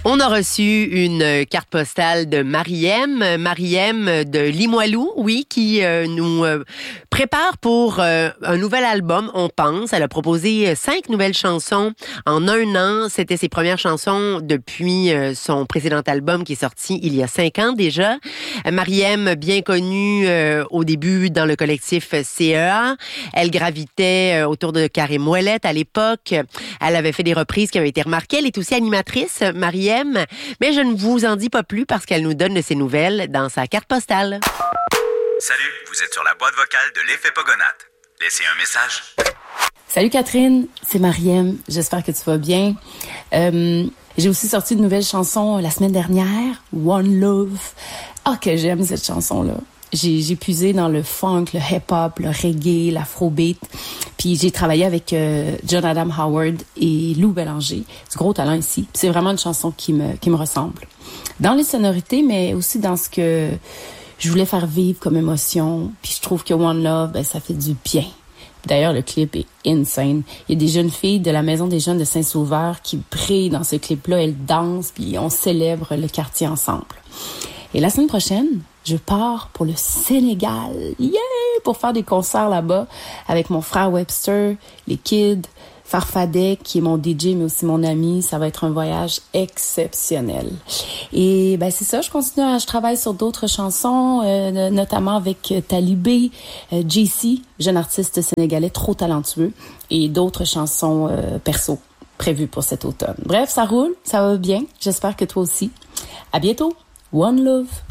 On a reçu une carte postale de Mariem de Limoilou, oui, qui nous prépare pour un nouvel album, on pense. Elle a proposé 5 nouvelles chansons en un an. C'était ses premières chansons depuis son précédent album qui est sorti il y a 5 ans déjà. Mariem, bien connue au début dans le collectif CEA. Elle gravitait autour de Karim Ouellet à l'époque. Elle avait fait des reprises qui avaient été remarquées. Elle est aussi animatrice, Mariem. Mais je ne vous en dis pas plus parce qu'elle nous donne de ses nouvelles dans sa carte postale. Salut, vous êtes sur la boîte vocale de l'Effet Pogonate. Laissez un message. Salut Catherine, c'est Mariem. J'espère que tu vas bien. J'ai aussi sorti une nouvelle chanson la semaine dernière, One Love. Ah, que j'aime cette chanson-là. J'ai puisé dans le funk, le hip-hop, le reggae, l'afrobeat. Puis j'ai travaillé avec John Adam Howard et Lou Bélanger. Du gros talent ici. C'est vraiment une chanson qui me ressemble. Dans les sonorités, mais aussi dans ce que je voulais faire vivre comme émotion. Puis je trouve que One Love, ça fait du bien. D'ailleurs, le clip est insane. Il y a des jeunes filles de la Maison des Jeunes de Saint-Sauveur qui brillent dans ce clip-là. Elles dansent, puis on célèbre le quartier ensemble. Et la semaine prochaine, je pars pour le Sénégal. Yeah! Pour faire des concerts là-bas avec mon frère Webster, les kids, Farfadet, qui est mon DJ, mais aussi mon ami. Ça va être un voyage exceptionnel. Et c'est ça, je travaille sur d'autres chansons, notamment avec Talibé, JC, jeune artiste sénégalais trop talentueux, et d'autres chansons perso prévues pour cet automne. Bref, ça roule, ça va bien. J'espère que toi aussi. À bientôt. One Love.